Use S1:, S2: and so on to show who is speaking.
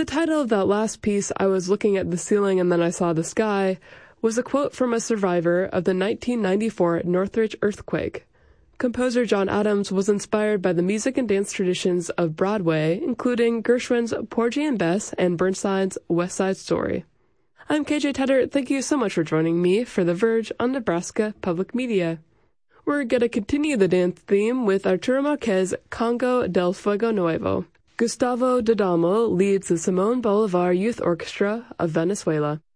S1: The title of that last piece, "I was looking at the ceiling and then I saw the sky," was a quote from a survivor of the 1994 Northridge earthquake. Composer John Adams was inspired by the music and dance traditions of Broadway, including Gershwin's Porgy and Bess and Burnside's West Side Story. I'm KJ Tedder. Thank you so much for joining me for The Verge on Nebraska Public Media. We're going to continue the dance theme with Arturo Marquez' Congo del Fuego Nuevo. Gustavo Dodamo leads the Simón Bolívar Youth Orchestra of Venezuela.